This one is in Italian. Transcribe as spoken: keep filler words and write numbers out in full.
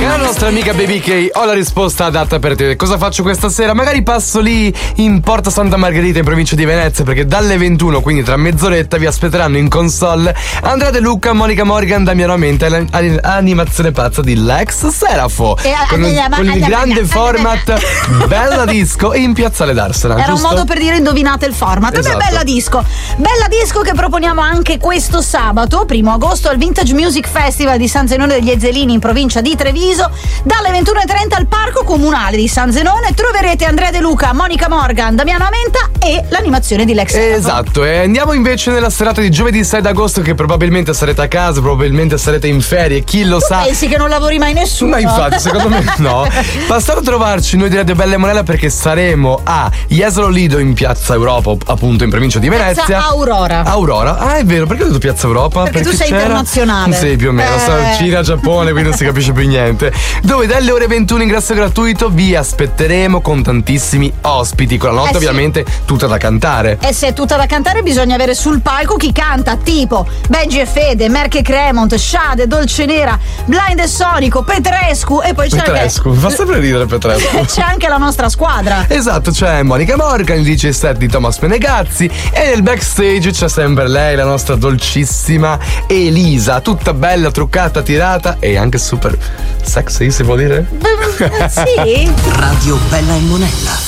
Cara nostra amica Baby K, ho la risposta adatta per te. Cosa faccio questa sera? Magari passo lì in Porta Santa Margherita in provincia di Venezia, perché dalle ventuno, quindi tra mezz'oretta, vi aspetteranno in console Andrea De Luca, Monica Morgan, Damiano Amenta e l'animazione pazza di Lex Serafo E a- con, un- a- con il a- grande a- format Bella Disco in Piazzale d'Arsena. Era giusto? un modo per dire indovinate il format. Esatto. Beh, Bella Disco. Bella Disco che proponiamo anche questo sabato, primo agosto, al Vintage Music Festival di San Zenone degli Ezzelini in provincia di Treviso. Dalle ventuno e trenta al Parco Comunale di San Zenone troverete Andrea De Luca, Monica Morgan, Damiano Amenta e l'animazione di Lex Serafo. Esatto, e andiamo invece nella serata di giovedì sei d'agosto, che probabilmente sarete a casa, probabilmente sarete in ferie, chi lo Tu sa. pensi che non lavori mai nessuno? Ma infatti, secondo me no. Passate a trovarci noi di Radio Bella e Monella, perché saremo a Jesolo Lido in Piazza Europa, appunto in provincia di Venezia. Piazza Aurora. Aurora? Ah, è vero, perché ho detto Piazza Europa? Perché tu sei c'era- internazionale. Sì, più o meno, Eh. sto in Cina, Giappone, quindi non si capisce più niente. Dove dalle ore ventuno ingresso gratuito vi aspetteremo con tantissimi ospiti, con la notte Eh sì. ovviamente tutta da cantare. E se è tutta da cantare bisogna avere sul palco chi canta, tipo Benji e Fede, Merche Cremont, Shade, Dolce Nera, Blind e Sonico, Petrescu e poi c'è Petrescu, anche... fa sempre ridere Petrescu. c'è anche la nostra squadra. Esatto, c'è Monica Morgan, il D J set di Thomas Menegazzi e nel backstage c'è sempre lei, la nostra dolcissima Elisa, tutta bella, truccata, tirata e anche super sexy, si può dire? Sì. Radio Bella e Monella.